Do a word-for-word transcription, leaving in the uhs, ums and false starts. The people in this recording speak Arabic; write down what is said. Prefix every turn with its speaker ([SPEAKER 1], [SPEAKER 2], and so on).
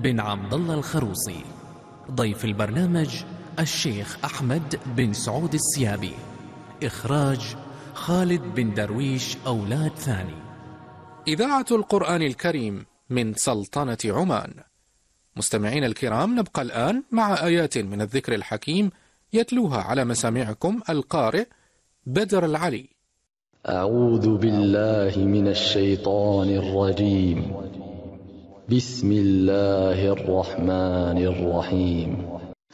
[SPEAKER 1] بن عبد الله الخروصي. ضيف البرنامج الشيخ أحمد بن سعود السيابي. إخراج خالد بن درويش أولاد ثاني.
[SPEAKER 2] إذاعة القرآن الكريم من سلطنة عمان. مستمعين الكرام، نبقى الآن مع آيات من الذكر الحكيم يتلوها على مسامعكم القارئ بدر العلي.
[SPEAKER 3] أعوذ بالله من الشيطان الرجيم. بسم الله الرحمن الرحيم.